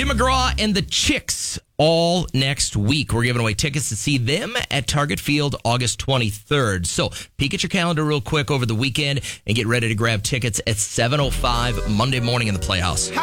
Tim McGraw and the Chicks all next week. We're giving away tickets to see them at Target Field August 23rd. So peek at your calendar real quick over the weekend and get ready to grab tickets at 7:05 Monday morning in the Playhouse.